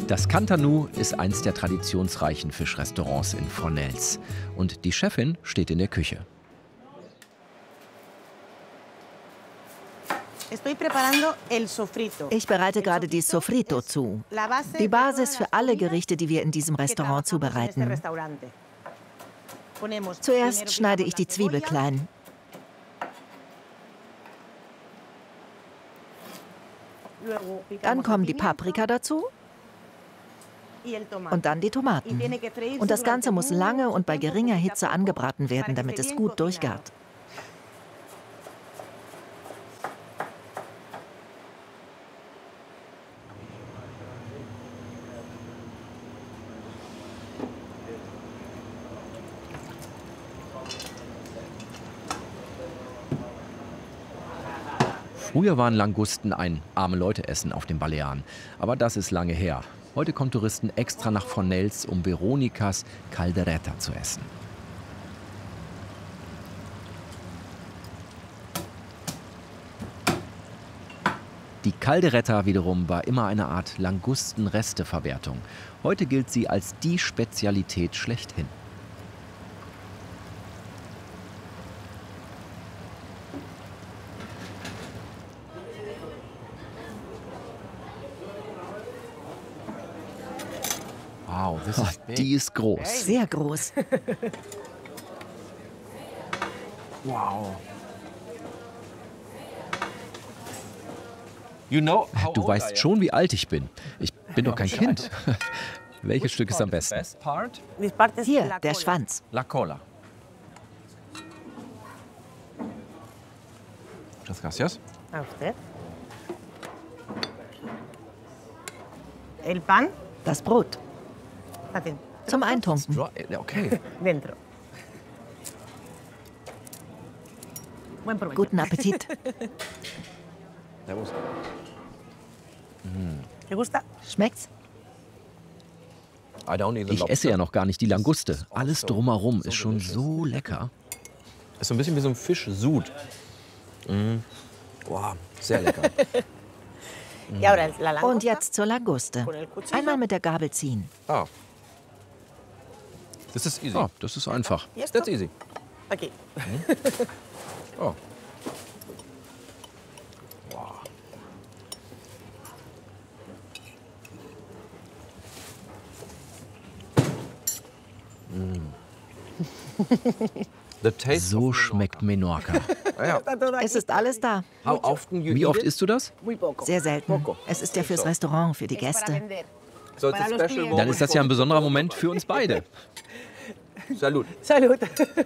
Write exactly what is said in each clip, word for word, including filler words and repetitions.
Das Cantanú ist eins der traditionsreichen Fischrestaurants in Fornells. Und die Chefin steht in der Küche. Ich bereite gerade die Sofrito zu. Die Basis für alle Gerichte, die wir in diesem Restaurant zubereiten. Zuerst schneide ich die Zwiebel klein. Dann kommen die Paprika dazu. Und dann die Tomaten. Und das Ganze muss lange und bei geringer Hitze angebraten werden, damit es gut durchgart. Früher waren Langusten ein Arme-Leute-Essen auf den Balearen. Aber das ist lange her. Heute kommen Touristen extra nach Fornells, um Veronicas Caldereta zu essen. Die Caldereta wiederum war immer eine Art Langusten-Resteverwertung. Heute gilt sie als die Spezialität schlechthin. Wow, das ist oh, die ist groß. Sehr groß. Wow. Du weißt schon, wie alt ich bin. Ich bin doch kein Kind. Welches Stück ist am besten? Hier, der Schwanz. La cola. Muchas gracias. A usted. El pan. Das Brot. Zum Eintunken. Okay. Dentro. Guten Appetit. Schmeckt's? Ich esse ja noch gar nicht die Languste. Alles drumherum ist schon so lecker. Ist so ein bisschen wie so ein Fischsud. Mm. Wow, sehr lecker. Und jetzt zur Languste. Einmal mit der Gabel ziehen. Ah. Das ist easy. Oh, das ist einfach. That's easy. Okay. Mhm. Oh. Wow. So schmeckt Menorca. Es ist alles da. Wie oft isst du das? Sehr selten. Es ist ja fürs Restaurant, für die Gäste. Dann ist das ja ein besonderer Moment für uns beide. Salut. Salut.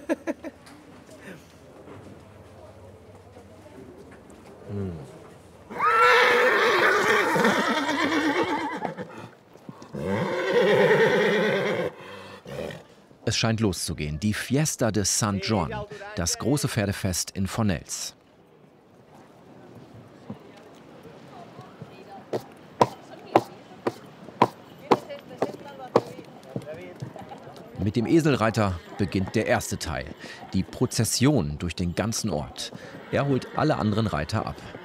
Es scheint loszugehen. Die Fiesta de San Juan, das große Pferdefest in Fornells. Mit dem Eselreiter beginnt der erste Teil, die Prozession durch den ganzen Ort. Er holt alle anderen Reiter ab.